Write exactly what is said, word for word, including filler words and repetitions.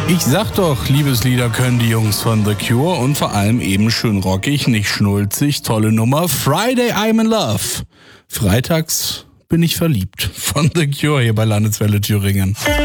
Ich sag doch, Liebeslieder können die Jungs von The Cure und vor allem eben schön rockig, nicht schnulzig, tolle Nummer. Friday I'm in Love. Freitags bin ich verliebt von The Cure hier bei Landeswelle Thüringen.